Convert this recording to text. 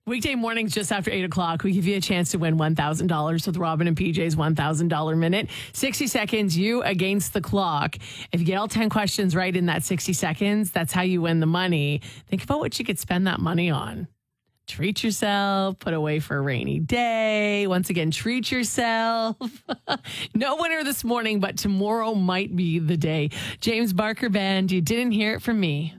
Weekday mornings just after 8 o'clock, we give you a chance to win $1,000 with Robin and PJ's $1,000 minute. 60 seconds, you against the clock. If you get all 10 questions right in that 60 seconds, that's how you win the money. Think about what you could spend that money on. Treat yourself, put away for a rainy day. Once again, treat yourself. No winner this morning, but tomorrow might be the day. James Barker Band, you didn't hear it from me.